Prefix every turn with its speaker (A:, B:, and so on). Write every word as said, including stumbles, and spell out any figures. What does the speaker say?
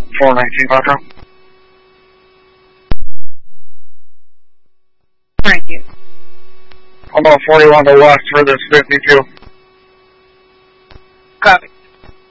A: four nineteen Quattro.
B: Thank you.
A: Almost forty-one to west for this fifty-two.
B: Copy.